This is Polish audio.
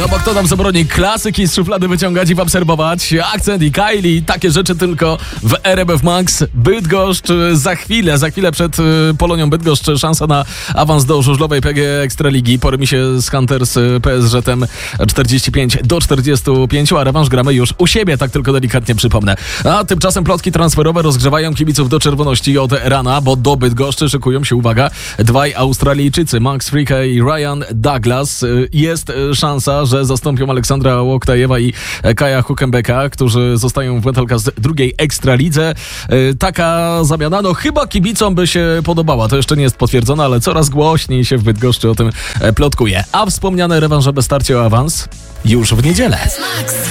No bo kto nam zabroni klasyki z szuflady wyciągać i obserwować? Akcent i Kylie, takie rzeczy tylko w RMF Max. Bydgoszcz za chwilę przed Polonią Bydgoszcz szansa na awans do żużlowej PGE Ekstraligi. Po remisie z Hunters PSŻ-em 45-45, a rewanż gramy już u siebie, tak tylko delikatnie przypomnę. A tymczasem plotki transferowe rozgrzewają kibiców do czerwoności od rana, bo do Bydgoszczy szykują się, uwaga, dwaj Australijczycy, Max Fricke i Ryan Douglas. Jest szansa, że zastąpią Aleksandra Łoktajewa i Kaja Hukenbecka, którzy zostają w Metalcast drugiej Ekstralidze. Taka zamiana, no chyba kibicom by się podobała. To jeszcze nie jest potwierdzone, ale coraz głośniej się w Bydgoszczy o tym plotkuje. A wspomniane rewanże bez starcia o awans już w niedzielę.